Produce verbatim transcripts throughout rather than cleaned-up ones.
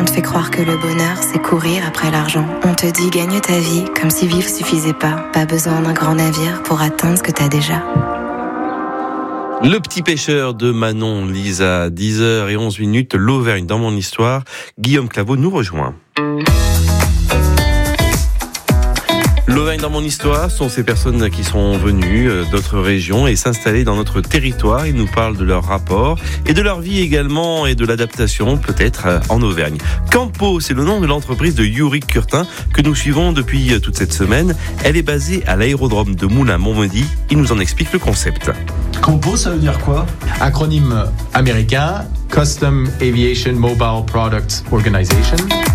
te fait croire que le bonheur, c'est courir après l'argent. On te dit gagne ta vie comme si vivre suffisait pas. Pas besoin d'un grand navire pour atteindre ce que t'as déjà. Le petit pêcheur de Manon Lise à dix heures onze minutes, l'Auvergne dans mon histoire. Guillaume Claveau nous rejoint. L'Auvergne dans mon histoire sont ces personnes qui sont venues d'autres régions et s'installer dans notre territoire. Ils nous parlent de leur rapport et de leur vie également et de l'adaptation peut-être en Auvergne. Campo, c'est le nom de l'entreprise de Yuri Curtin que nous suivons depuis toute cette semaine. Elle est basée à l'aérodrome de Moulins-Montmedy. Il nous en explique le concept. Campo, ça veut dire quoi ? Acronyme américain, Custom Aviation Mobile Product Organization.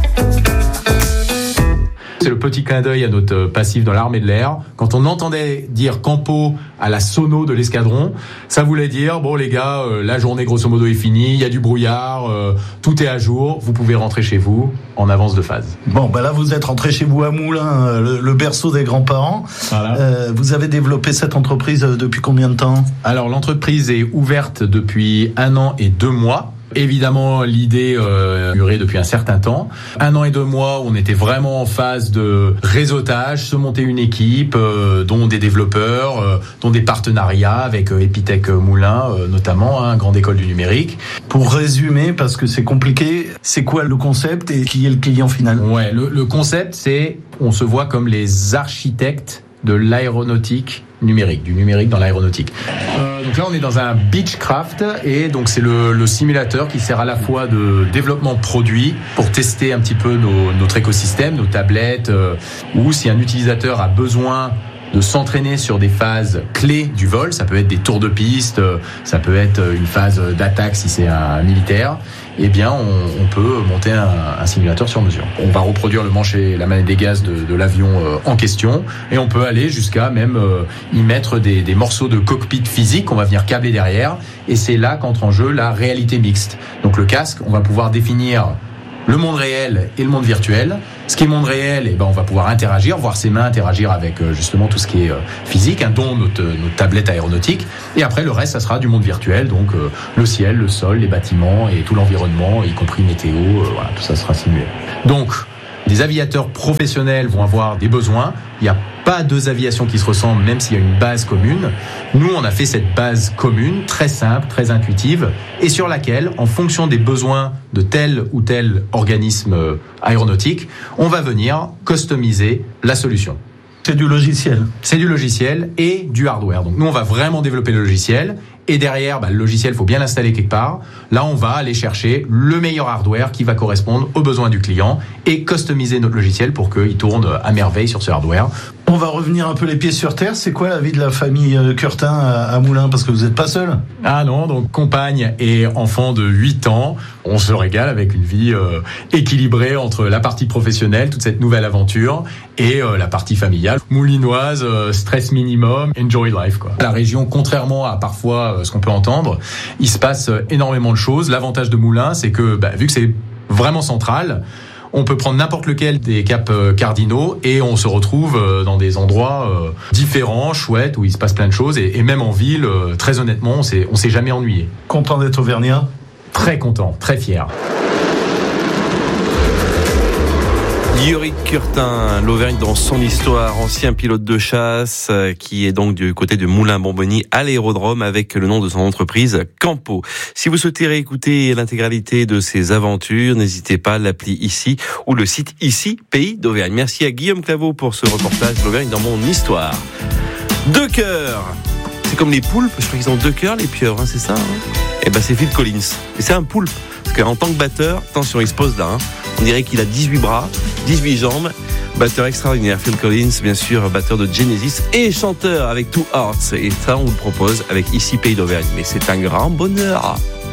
C'est le petit clin d'œil à notre passif dans l'armée de l'air. Quand on entendait dire Campo à la sono de l'escadron, ça voulait dire, bon les gars, euh, la journée grosso modo est finie, il y a du brouillard, euh, tout est à jour, vous pouvez rentrer chez vous en avance de phase. Bon, bah là vous êtes rentré chez vous à Moulins, le, le berceau des grands-parents. Voilà. Euh, vous avez développé cette entreprise depuis combien de temps ? Alors l'entreprise est ouverte depuis un an et deux mois. Évidemment, l'idée euh, mûrait depuis un certain temps. Un an et deux mois, on était vraiment en phase de réseautage, se monter une équipe, euh, dont des développeurs, euh, dont des partenariats avec euh, Epitech Moulins, euh, notamment, hein, grande école du numérique. Pour résumer, parce que c'est compliqué, c'est quoi le concept et qui est le client final ? Ouais, le, le concept, c'est, on se voit comme les architectes de l'aéronautique numérique, du numérique dans l'aéronautique. Euh, donc là, on est dans un Beechcraft et donc c'est le, le simulateur qui sert à la fois de développement produit pour tester un petit peu nos, notre écosystème, nos tablettes, euh, ou si un utilisateur a besoin de s'entraîner sur des phases clés du vol, ça peut être des tours de piste, ça peut être une phase d'attaque si c'est un militaire, eh bien on, on peut monter un, un simulateur sur mesure. On va reproduire le manche et la manette des gaz de, de l'avion euh, en question et on peut aller jusqu'à même euh, y mettre des, des morceaux de cockpit physique qu'on va venir câbler derrière et c'est là qu'entre en jeu la réalité mixte. Donc le casque, on va pouvoir définir le monde réel et le monde virtuel. Ce qui est monde réel, eh ben on va pouvoir interagir, voir ses mains interagir avec euh, justement tout ce qui est euh, physique, hein, dont notre, notre tablette aéronautique. Et après, le reste, ça sera du monde virtuel, donc euh, le ciel, le sol, les bâtiments et tout l'environnement, y compris météo, euh, voilà, tout ça sera simulé. Donc, les aviateurs professionnels vont avoir des besoins. Il n'y a pas deux aviations qui se ressemblent, même s'il y a une base commune. Nous, on a fait cette base commune, très simple, très intuitive, et sur laquelle, en fonction des besoins de tel ou tel organisme aéronautique, on va venir customiser la solution. C'est du logiciel. C'est du logiciel et du hardware. Donc nous, on va vraiment développer le logiciel. Et derrière, bah, le logiciel, il faut bien l'installer quelque part. Là, on va aller chercher le meilleur hardware qui va correspondre aux besoins du client et customiser notre logiciel pour qu'il tourne à merveille sur ce hardware. On va revenir un peu les pieds sur terre. C'est quoi la vie de la famille Curtin à Moulins ? Parce que vous n'êtes pas seul. Ah non, donc compagne et enfant de huit ans. On se régale avec une vie euh, équilibrée entre la partie professionnelle, toute cette nouvelle aventure, et euh, la partie familiale. Moulinoise, euh, stress minimum, enjoy life, quoi. La région, contrairement à parfois euh, ce qu'on peut entendre, il se passe euh, énormément de choses. L'avantage de Moulins, c'est que, bah, vu que c'est vraiment central, on peut prendre n'importe lequel des caps cardinaux et on se retrouve dans des endroits différents, chouettes, où il se passe plein de choses. Et même en ville, très honnêtement, on s'est, on s'est jamais ennuyé. Content d'être auvergnat ? Très content, très fier. Yuri Curtin, l'Auvergne dans son histoire, ancien pilote de chasse qui est donc du côté de Moulins-Montmedy à l'aérodrome avec le nom de son entreprise Campo. Si vous souhaitez réécouter l'intégralité de ses aventures, n'hésitez pas à l'appli ici ou le site ici, Pays d'Auvergne. Merci à Guillaume Claveau pour ce reportage de l'Auvergne dans mon histoire. Deux cœurs. C'est comme les poulpes, je crois qu'ils ont deux cœurs les pieuvres, hein, c'est ça hein Eh ben c'est Phil Collins. Et c'est un poulpe. Parce qu'en tant que batteur, attention, il se pose là, hein. On dirait qu'il a dix-huit bras, dix-huit jambes. Batteur extraordinaire, Phil Collins, bien sûr, batteur de Genesis et chanteur avec Two Hearts. Et ça, on vous le propose avec ici Pays d'Auvergne. Mais c'est un grand bonheur.